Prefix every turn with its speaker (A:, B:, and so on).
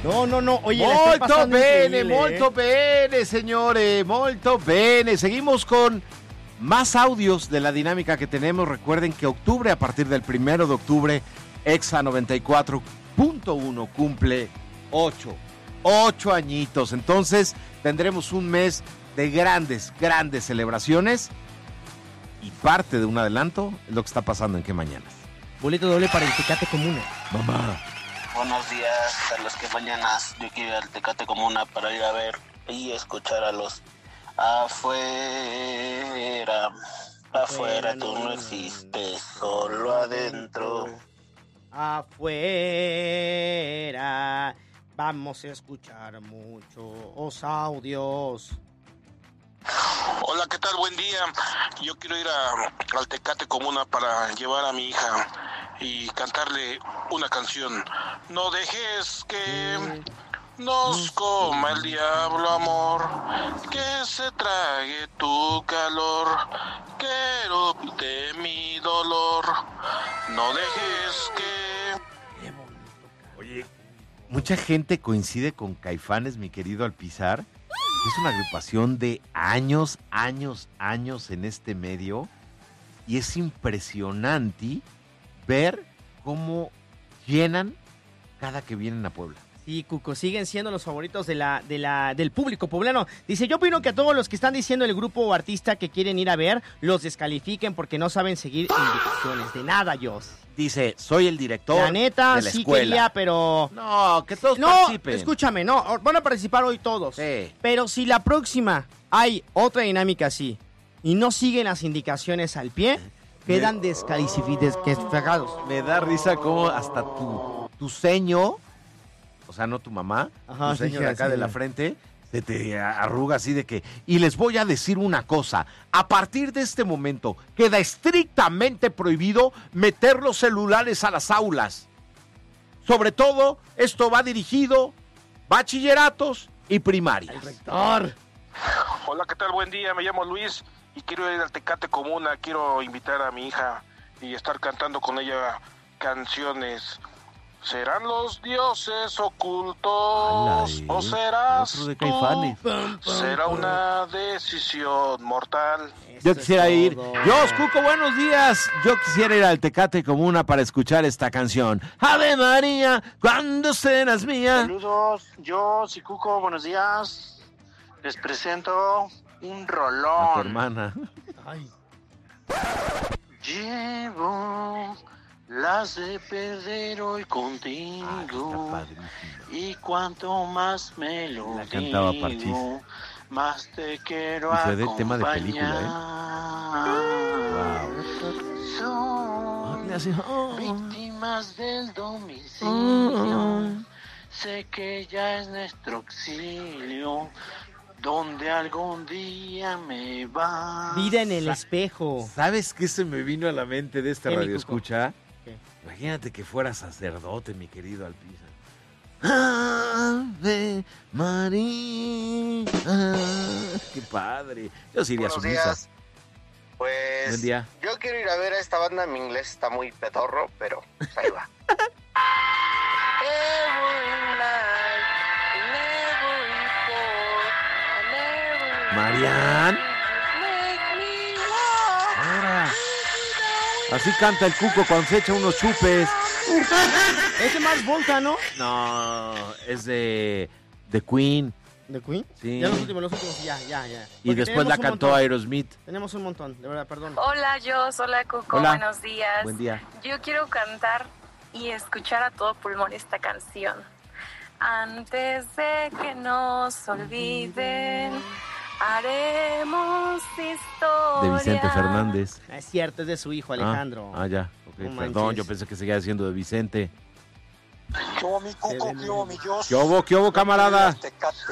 A: No. Oye,
B: Molto bene, señores. Molto bene. Seguimos con más audios de la dinámica que tenemos. Recuerden que octubre, a partir del 1 de octubre, Exa 94.1 cumple 8 añitos. Entonces, tendremos un mes de grandes celebraciones. Y parte de un adelanto es lo que está pasando en Qué Mañanas.
A: Boleto doble para el Tecate Comuna.
B: Mamá.
C: Buenos días a los que mañanas. Yo quiero ir al Tecate Comuna para ir a ver y escuchar a los afuera. Afuera tú no existes, solo adentro.
A: Afuera. Vamos a escuchar muchos audios.
D: Hola, ¿qué tal? Buen día. Yo quiero ir al Tecate Comuna para llevar a mi hija y cantarle una canción. No dejes que nos coma el diablo, amor, que se trague tu calor, quiero de mi dolor. No dejes que...
B: Oye, mucha gente coincide con Caifanes, mi querido Alpizar. Es una agrupación de años en este medio y es impresionante ver cómo llenan cada que vienen a Puebla.
A: Sí, Cuco, siguen siendo los favoritos del público poblano. Dice, yo opino que a todos los que están diciendo el grupo o artista que quieren ir a ver, los descalifiquen porque no saben seguir indicaciones. De nada, Jos.
B: Dice, soy el director
A: la neta,
B: de la
A: sí
B: escuela.
A: Quería, pero...
B: No, que todos participen.
A: Escúchame, van a participar hoy todos.
B: Sí.
A: Pero si la próxima hay otra dinámica así y no siguen las indicaciones al pie, quedan descalificados.
B: Me da risa como hasta tu ceño, o sea, no tu mamá, tu ceño de acá de la frente, se te arruga así de que... Y les voy a decir una cosa, a partir de este momento queda estrictamente prohibido meter los celulares a las aulas. Sobre todo, esto va dirigido bachilleratos y primarias.
A: ¡El rector!
D: Hola, ¿qué tal? Buen día, me llamo Luis y quiero ir al Tecate Comuna. Quiero invitar a mi hija y estar cantando con ella canciones. ¿Serán los dioses ocultos o serás
B: otro de
D: tú?
B: Caifanes.
D: Será una decisión mortal.
B: Yo quisiera ir. Jos, Cuco, buenos días. Yo quisiera ir al Tecate Comuna para escuchar esta canción. Ave María, cuando serás mía.
E: Saludos, Jos y Cuco, buenos días. Les presento un rolón.
B: A tu hermana.
A: Ay.
E: Llevo las de perder hoy contigo. Y cuanto más me lo
B: La cantaba
E: digo,
B: Parchís.
E: más te quiero
B: Y fue de
E: acompañar.
B: tema de película,
E: Son víctimas del domicilio. Sé que ya es nuestro auxilio, donde algún día me va.
A: Vida en el espejo.
B: ¿Sabes qué se me vino a la mente de esta
A: ¿Qué, mi
B: radio
A: Cuco?
B: escucha?
A: ¿Qué?
B: Imagínate que fuera sacerdote, mi querido Alpizar. Ave María. Qué padre. Yo sí iría a su
F: Buenos
B: misa.
F: días. Pues
B: Buen día.
F: yo quiero ir a ver a esta banda, mi inglés está muy pedorro, pero pues, ahí va.
B: Marian. Ahora. Así canta el Cuco cuando se echa unos chupes.
A: Es de Mars Volta, ¿no?
B: No, es de Queen.
A: ¿De Queen?
B: Sí.
A: Ya los últimos, ya.
B: Y
A: Porque
B: después la
A: tenemos un
B: cantó
A: montón.
B: Aerosmith.
A: Tenemos un montón, de verdad, perdón.
G: Hola, hola Cuco,
B: Hola.
G: buenos días.
B: Buen día.
G: Yo quiero cantar y escuchar a todo pulmón esta canción. Antes de que nos olviden, haremos historia.
B: De Vicente Fernández.
A: Es cierto, es de su hijo Alejandro.
B: Ya. Ok,
A: No
B: perdón,
A: manches.
B: yo pensé que seguía siendo de Vicente.
E: ¿Qué hubo, mi Cuco? ¿Qué hubo, mi Jos?
B: ¿Qué hubo, camarada?
E: Tecate.